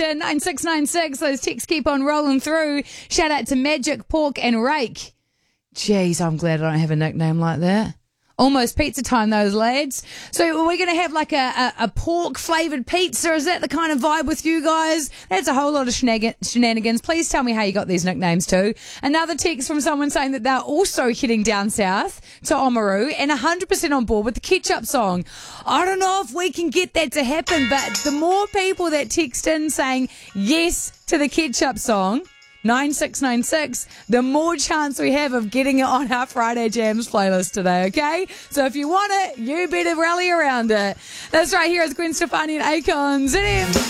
in 9696. Those texts keep on rolling through. Shout out to Magic, Pork and Rake. Jeez, I'm glad I don't have a nickname like that. Almost pizza time, those lads. So we're going to have like a pork-flavoured pizza. Is that the kind of vibe with you guys? That's a whole lot of shenanigans. Please tell me how you got these nicknames too. Another text from someone saying that they're also heading down south to Oamaru and 100% on board with the ketchup song. I don't know if we can get that to happen, but the more people that text in saying yes to the ketchup song, 9696, the more chance we have of getting it on our Friday Jams playlist today, okay? So if you want it, you better rally around it. That's right, here is Gwen Stefani and Akon. ZM.